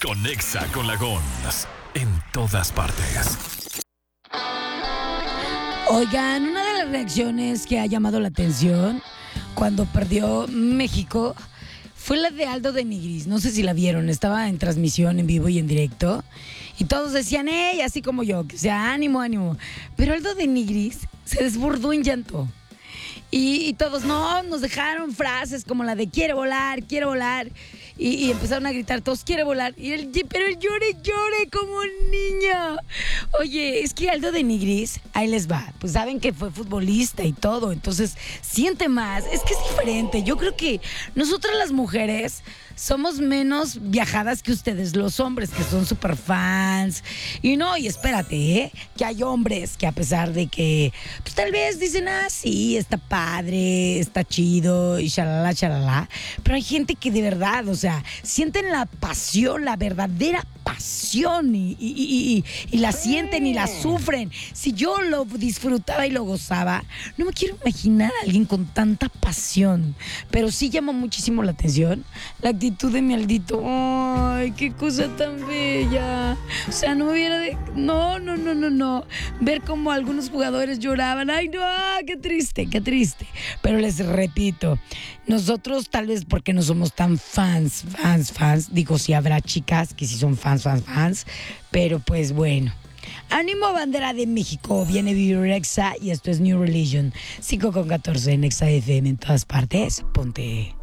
Conexa con la Gons. En todas partes. Oigan, una de las reacciones que ha llamado la atención cuando perdió México fue la de Aldo de Nigris. No sé si la vieron, estaba en transmisión en vivo y en directo. Y todos decían, así como yo, que sea ánimo, ánimo. Pero Aldo de Nigris se desbordó en llanto. Y todos, no, nos dejaron frases como la de quiere volar, quiere volar. Y empezaron a gritar, todos quiere volar. Pero él llore como un niño. Oye, es que Aldo de Nigris, ahí les va. Pues saben que fue futbolista y todo, entonces siente más. Es que es diferente. Yo creo que nosotras las mujeres somos menos viajadas que ustedes, los hombres, que son súper fans. Y espérate, que hay hombres que a pesar de que, pues tal vez dicen, sí, está padre, está chido, y shalala, pero hay gente que de verdad, o sea, sienten la pasión, la verdadera pasión, y la sienten y la sufren. Si yo lo disfrutaba y lo gozaba, no me quiero imaginar a alguien con tanta pasión. Pero sí llamó muchísimo la atención la actitud de mi Aldito. Ay, qué cosa tan bella. O sea, no me hubiera no. Ver cómo algunos jugadores lloraban. Ay, no, qué triste. Pero les repito, nosotros tal vez porque no somos tan fans, digo, sí habrá chicas que sí son fans, pero pues bueno. Ánimo, bandera de México, viene Vivir Exa y esto es New Religion, 5:14 en Exa FM, en todas partes, ponte.